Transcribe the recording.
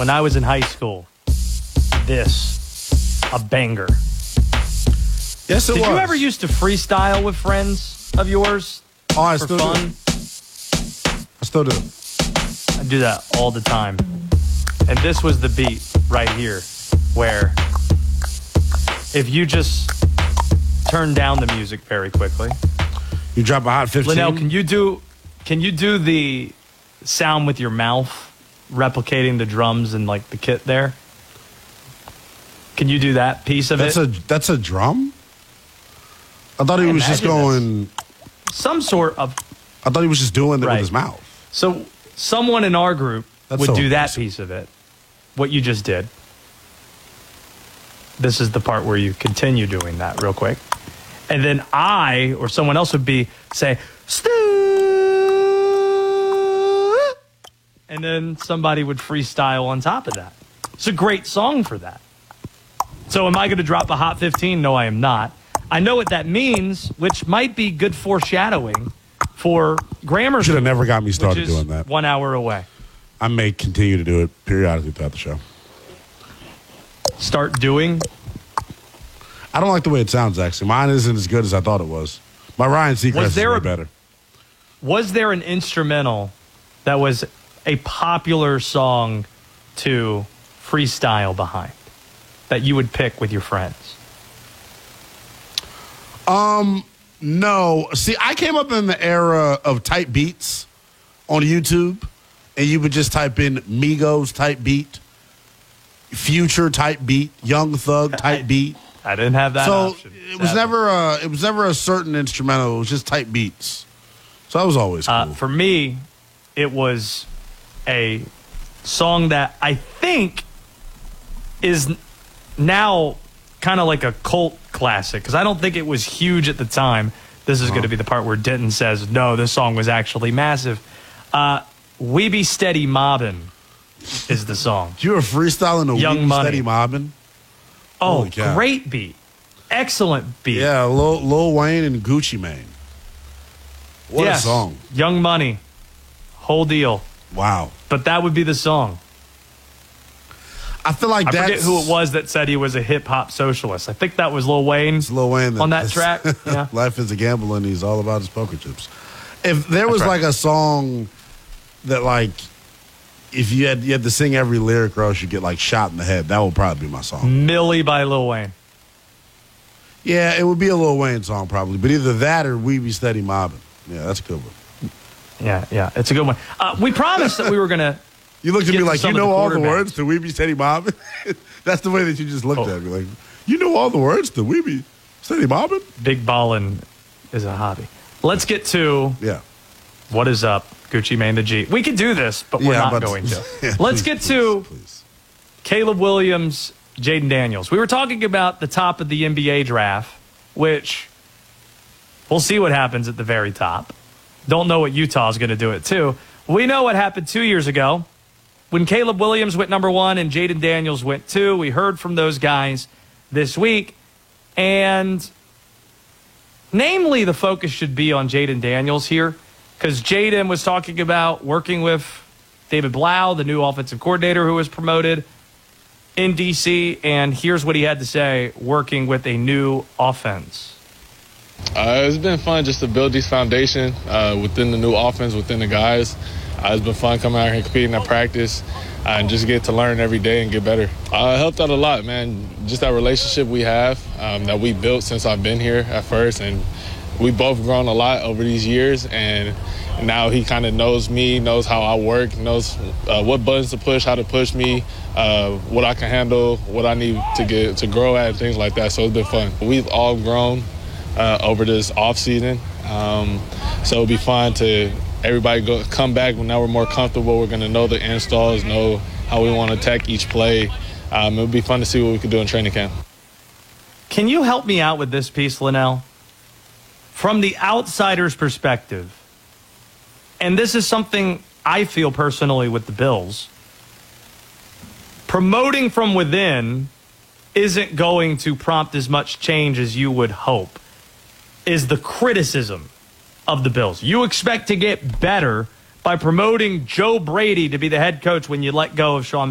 when I was in high school, a banger. Yes, it was. Did you ever used to freestyle with friends of yours? Oh, I for still fun? do. I still do. I do that all the time. And this was the beat right here, where if you just turn down the music very quickly. You drop a hot 15. Linnell, can you do the sound with your mouth, replicating the drums and like the kit there? Can you do that piece of it? That's a drum? I thought he was just going... Some sort of... I thought he was just doing it with his mouth. So someone in our group would do that impressive. piece of it, what you just did. This is the part where you continue doing that real quick. And then I or someone else would say, Stu! And then somebody would freestyle on top of that. It's a great song for that. So am I going to drop a hot 15? No, I am not. I know what that means, which might be good foreshadowing for grammar. Should have never got me started which is doing that. 1 hour away. I may continue to do it periodically throughout the show. Start doing? I don't like the way it sounds, actually. Mine isn't as good as I thought it was. My Ryan Seacrest is way better. Was there an instrumental that was a popular song to freestyle behind that you would pick with your friends? No. See, I came up in the era of type beats on YouTube, and you would just type in Migos type beat, Future type beat, Young Thug type beat. I didn't have that option. It was never a certain instrumental. It was just type beats. So that was always cool. For me, it was a song that I think is now kind of like a cult classic, because I don't think it was huge at the time. This is going to be the part where Denton says, no, this song was actually massive. We Be Steady Mobbin' is the song. You were freestyling the Young We Be Money. Steady Mobbin'? Oh, great beat. Excellent beat. Yeah, Lil Wayne and Gucci Mane. What a song. Young Money. Whole deal. Wow. But that would be the song. I feel like I forget who it was that said he was a hip-hop socialist. I think that was Lil Wayne. It's Lil Wayne on that track. Yeah. Life is a gamble, and he's all about his poker chips. If there was like a song that, like, if you had to sing every lyric or else you get like shot in the head, that would probably be my song. Millie by Lil Wayne. Yeah, it would be a Lil Wayne song probably, but either that or We Be Steady Mobbin'. Yeah, that's a good one. Yeah, it's a good one. We promised that we were gonna. You looked at me like, you know all the quarterbacks. words to We Be Steady Mobbin'? That's the way that you just looked at me. Like, you know all the words to We Be Steady Mobbin'? Big ballin' is a hobby. Let's get to what is up, Gucci Mane the G. We could do this, but we're not going to. Let's get to Caleb Williams, Jaden Daniels. We were talking about the top of the NBA draft, which we'll see what happens at the very top. Don't know what Utah's going to do it too. We know what happened 2 years ago when Caleb Williams went number 1 and Jaden Daniels went 2. We heard from those guys this week. And namely, the focus should be on Jaden Daniels here, because Jaden was talking about working with David Blau, the new offensive coordinator who was promoted in D.C., and here's what he had to say working with a new offense. It's been fun just to build this foundation within the new offense, within the guys. It's been fun coming out here and competing at practice and just get to learn every day and get better. It helped out a lot, man. Just that relationship we have that we built since I've been here at first, and we both grown a lot over these years, and now he kind of knows me, knows how I work, knows what buttons to push, how to push me, what I can handle, what I need to grow at, and things like that. So it's been fun. We've all grown over this off season, so it'll be fun to everybody come back when now we're more comfortable. We're going to know the installs, know how we want to attack each play. It'll be fun to see what we can do in training camp. Can you help me out with this piece, Linnell? From the outsider's perspective, and this is something I feel personally with the Bills, promoting from within isn't going to prompt as much change as you would hope, is the criticism of the Bills. You expect to get better by promoting Joe Brady to be the head coach when you let go of Sean